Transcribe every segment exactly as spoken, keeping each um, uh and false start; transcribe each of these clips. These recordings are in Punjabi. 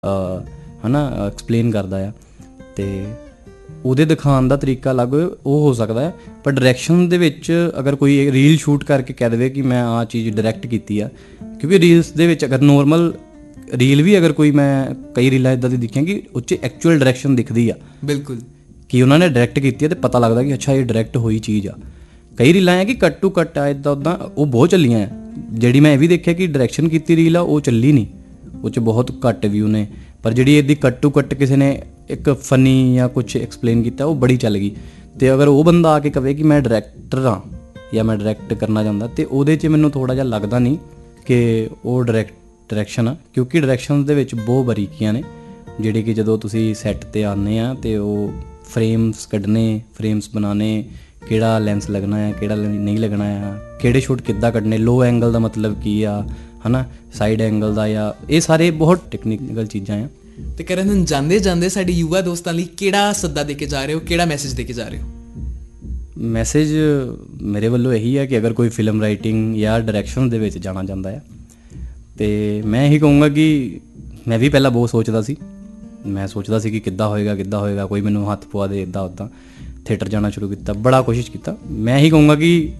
ਹੈ ਨਾ ਐਕਸਪਲੇਨ ਕਰਦਾ ਆ, ਅਤੇ ਉਹਦੇ ਦਿਖਾਉਣ ਦਾ ਤਰੀਕਾ ਅਲੱਗ ਉਹ ਹੋ ਸਕਦਾ ਹੈ। ਪਰ ਡਾਇਰੈਕਸ਼ਨ ਦੇ ਵਿੱਚ ਅਗਰ ਕੋਈ ਰੀਲ ਸ਼ੂਟ ਕਰਕੇ ਕਹਿ ਦੇਵੇ ਕਿ ਮੈਂ ਆਹ ਚੀਜ਼ ਡਾਇਰੈਕਟ ਕੀਤੀ ਆ, ਕਿਉਂਕਿ ਰੀਲਸ ਦੇ ਵਿੱਚ ਅਗਰ ਨੋਰਮਲ ਰੀਲ ਵੀ ਅਗਰ ਕੋਈ, ਮੈਂ ਕਈ ਰੀਲਾਂ ਇੱਦਾਂ ਦੀ ਦੇਖੀਆਂ ਕਿ ਉਹ 'ਚ ਐਕਚੁਅਲ ਡਾਇਰੈਕਸ਼ਨ ਦਿਖਦੀ ਆ, ਬਿਲਕੁਲ, ਕਿ ਉਹਨਾਂ ਨੇ ਡਾਇਰੈਕਟ ਕੀਤੀ ਆ ਅਤੇ ਪਤਾ ਲੱਗਦਾ ਕਿ ਅੱਛਾ ਇਹ ਡਾਇਰੈਕਟ ਹੋਈ ਚੀਜ਼ ਆ। ਕਈ ਰੀਲਾਂ ਆ ਕਿ ਕੱਟ ਟੂ ਕੱਟ ਆ, ਇੱਦਾਂ ਉੱਦਾਂ ਉਹ ਬਹੁਤ ਚੱਲੀਆਂ ਆ। ਜਿਹੜੀ ਮੈਂ ਇਹ ਵੀ ਦੇਖਿਆ ਕਿ ਡਾਇਰੈਕਸ਼ਨ ਕੀਤੀ ਰੀਲ ਆ ਉਹ ਚੱਲੀ ਨਹੀਂ, ਉਹ 'ਚ ਬਹੁਤ ਘੱਟ ਵਿਊ ਨੇ। ਪਰ ਜਿਹੜੀ ਇਹਦੀ ਕੱਟ ਟੂ ਕੱਟ ਕਿਸੇ ਨੇ ਇੱਕ ਫਨੀ ਜਾਂ ਕੁਛ ਐਕਸਪਲੇਨ ਕੀਤਾ ਉਹ ਬੜੀ ਚੱਲ ਗਈ। ਅਤੇ ਅਗਰ ਉਹ ਬੰਦਾ ਆ ਕੇ ਕਹੇ ਕਿ ਮੈਂ ਡਾਇਰੈਕਟਰ ਹਾਂ ਜਾਂ ਮੈਂ ਡਾਇਰੈਕਟ ਕਰਨਾ ਚਾਹੁੰਦਾ, ਅਤੇ ਉਹਦੇ 'ਚ ਮੈਨੂੰ ਥੋੜ੍ਹਾ ਜਿਹਾ ਲੱਗਦਾ ਨਹੀਂ ਕਿ ਉਹ ਡਾਇਰੈਕਟ ਡਾਇਰੈਕਸ਼ਨ ਆ, ਕਿਉਂਕਿ ਡਾਇਰੈਕਸ਼ਨ ਦੇ ਵਿੱਚ ਬਹੁਤ ਬਾਰੀਕੀਆਂ ਨੇ ਜਿਹੜੇ ਕਿ ਜਦੋਂ ਤੁਸੀਂ ਸੈੱਟ 'ਤੇ ਆਉਂਦੇ ਆ ਅਤੇ ਉਹ ਫਰੇਮਸ ਕੱਢਣੇ, ਫਰੇਮਸ ਬਣਾਉਣੇ, ਕਿਹੜਾ ਲੈਂਸ ਲੱਗਣਾ ਆ, ਕਿਹੜਾ ਨਹੀਂ ਲੱਗਣਾ ਆ, ਕਿਹੜੇ ਸ਼ੂਟ ਕਿੱਦਾਂ ਕੱਢਣੇ, ਲੋ ਐਂਗਲ ਦਾ ਮਤਲਬ ਕੀ ਆ, ਹੈ ਨਾ, ਸਾਈਡ ਐਂਗਲ ਦਾ, ਜਾਂ ਇਹ ਸਾਰੇ ਬਹੁਤ ਟੈਕਨੀਕਲ ਚੀਜ਼ਾਂ ਆ। ਅਤੇ ਕਰਨ, ਹੁਣ ਜਾਂਦੇ ਜਾਂਦੇ ਸਾਡੇ ਯੁਵਾ ਦੋਸਤਾਂ ਲਈ ਕਿਹੜਾ ਸੱਦਾ ਦੇ ਕੇ ਜਾ ਰਹੇ ਹੋ, ਕਿਹੜਾ ਮੈਸੇਜ ਦੇ ਕੇ ਜਾ ਰਹੇ ਹੋ? ਮੈਸੇਜ ਮੇਰੇ ਵੱਲੋਂ ਇਹੀ ਹੈ ਕਿ ਅਗਰ ਕੋਈ ਫਿਲਮ ਰਾਈਟਿੰਗ ਜਾਂ ਡਾਇਰੈਕਸ਼ਨ ਦੇ ਵਿੱਚ ਜਾਣਾ ਚਾਹੁੰਦਾ ਆ, ਅਤੇ ਮੈਂ ਇਹੀ ਕਹੂੰਗਾ ਕਿ ਮੈਂ ਵੀ ਪਹਿਲਾਂ ਬਹੁਤ ਸੋਚਦਾ ਸੀ, ਮੈਂ ਸੋਚਦਾ ਸੀ ਕਿ ਕਿੱਦਾਂ ਹੋਏਗਾ ਕਿੱਦਾਂ ਹੋਏਗਾ ਕੋਈ ਮੈਨੂੰ ਹੱਥ ਪਵਾ ਦੇ, ਇੱਦਾਂ ਉੱਦਾਂ ਥੀਏਟਰ ਜਾਣਾ ਸ਼ੁਰੂ ਕੀਤਾ, ਬੜਾ ਕੋਸ਼ਿਸ਼ ਕੀਤਾ। ਮੈਂ ਇਹੀ ਕਹੂੰਗਾ ਕਿ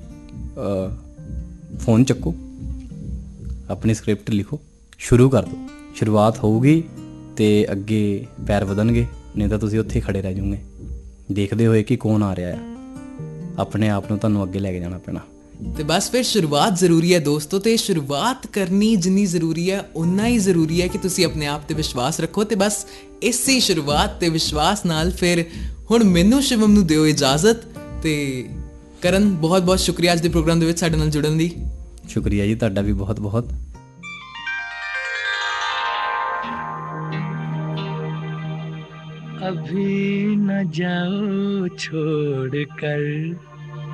ਫੋਨ ਚੱਕੋ, ਆਪਣੀ ਸਕ੍ਰਿਪਟ ਲਿਖੋ, ਸ਼ੁਰੂ ਕਰ ਦਿਓ। ਸ਼ੁਰੂਆਤ ਹੋਊਗੀ ਅਤੇ ਅੱਗੇ ਪੈਰ ਵਧਣਗੇ, ਨਹੀਂ ਤਾਂ ਤੁਸੀਂ ਉੱਥੇ ਹੀ ਖੜ੍ਹੇ ਰਹਿ ਜਾਓਗੇ ਦੇਖਦੇ ਹੋਏ ਕਿ ਕੌਣ ਆ ਰਿਹਾ ਆ। ਆਪਣੇ ਆਪ ਨੂੰ ਤੁਹਾਨੂੰ ਅੱਗੇ ਲੈ ਕੇ ਜਾਣਾ ਪੈਣਾ। ਅਤੇ ਬਸ ਫਿਰ ਸ਼ੁਰੂਆਤ ਜ਼ਰੂਰੀ ਹੈ ਦੋਸਤੋ, ਅਤੇ ਸ਼ੁਰੂਆਤ ਕਰਨੀ ਜਿੰਨੀ ਜ਼ਰੂਰੀ ਹੈ ਓਨਾ ਹੀ ਜ਼ਰੂਰੀ ਹੈ ਕਿ ਤੁਸੀਂ ਆਪਣੇ ਆਪ 'ਤੇ ਵਿਸ਼ਵਾਸ ਰੱਖੋ। ਅਤੇ ਬਸ ਇਸੇ ਸ਼ੁਰੂਆਤ ਅਤੇ ਵਿਸ਼ਵਾਸ ਨਾਲ ਫਿਰ ਹੁਣ ਮੈਨੂੰ ਸ਼ਿਵਮ ਨੂੰ ਦਿਓ ਇਜਾਜ਼ਤ। ਅਤੇ ਕਰਨ, ਬਹੁਤ ਬਹੁਤ ਸ਼ੁਕਰੀਆ ਅੱਜ ਦੇ ਪ੍ਰੋਗਰਾਮ ਦੇ ਵਿੱਚ ਸਾਡੇ ਨਾਲ ਜੁੜਨ ਲਈ। ਸ਼ੁਕਰੀਆ ਜੀ, ਤੁਹਾਡਾ ਵੀ ਬਹੁਤ ਬਹੁਤ। अभी न जाओ छोड़ कर